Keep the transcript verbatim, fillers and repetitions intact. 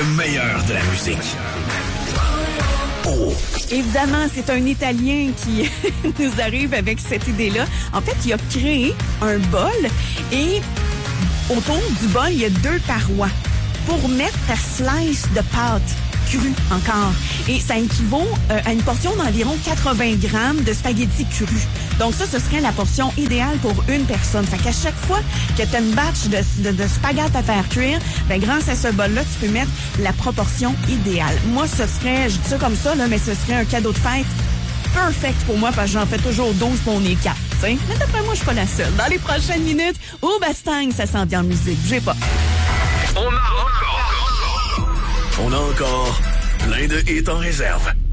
meilleur de la musique. Oh. Évidemment, c'est un Italien qui nous arrive avec cette idée-là. En fait, il a créé un bol et autour du bol, il y a deux parois pour mettre ta slice de pâte crue encore. Et ça équivaut euh, à une portion d'environ quatre-vingts grammes de spaghettis crus. Donc ça, ce serait la portion idéale pour une personne. Fait qu'à chaque fois que tu as une batch de, de, de spaghettis à faire cuire, ben grâce à ce bol-là, tu peux mettre la proportion idéale. Moi, ce serait, je dis ça comme ça, là, mais ce serait un cadeau de fête perfect pour moi parce que j'en fais toujours douze pour on est quatre. T'sais. Mais d'après moi, je suis pas la seule. Dans les prochaines minutes, au Bastang, ça s'en vient en musique. J'ai pas. On a encore, on a encore plein de hits en réserve.